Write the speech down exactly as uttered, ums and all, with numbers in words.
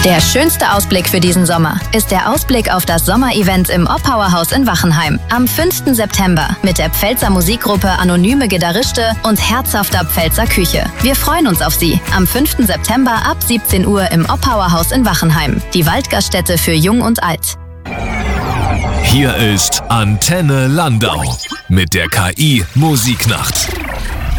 Der schönste Ausblick für diesen Sommer ist der Ausblick auf das Sommerevent im Oppauer-Haus in Wachenheim am fünften September mit der Pfälzer Musikgruppe Anonyme Gitarriste und herzhafter Pfälzer Küche. Wir freuen uns auf Sie am fünften September ab siebzehn Uhr im Oppauer-Haus in Wachenheim, die Waldgaststätte für Jung und Alt. Hier ist Antenne Landau mit der K I Musiknacht.